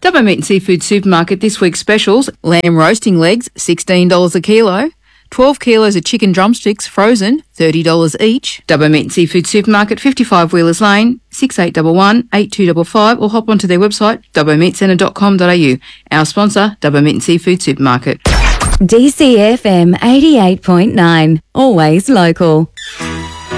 Dubbo Meat and Seafood Supermarket this week's specials: lamb roasting legs, $16 a kilo. 12 kilos of chicken drumsticks, frozen, $30 each. Dubbo Meat and Seafood Supermarket, 55 Wheelers Lane, 6811 8255, or hop onto their website, dubbomeatcentre.com.au. Our sponsor, Dubbo Meat and Seafood Supermarket. DCFM 88.9, always local.